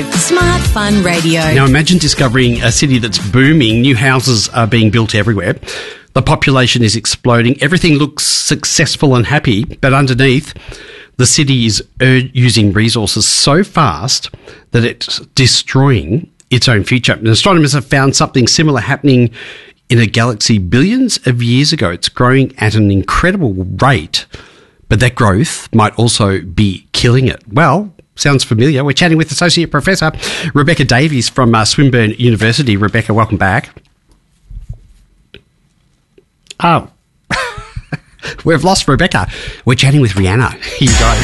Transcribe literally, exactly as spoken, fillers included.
Smart Fun Radio. Now imagine discovering a city that's booming. New houses are being built everywhere. The population is exploding. Everything looks successful and happy, but underneath, the city is ur- using resources so fast that it's destroying its own future. And astronomers have found something similar happening in a galaxy billions of years ago. It's growing at an incredible rate, but that growth might also be killing it. Well, sounds familiar. We're chatting with Associate Professor Rebecca Davies from uh, Swinburne University. Rebecca, welcome back. Oh, we've lost Rebecca. We're chatting with Rihanna. Here you go.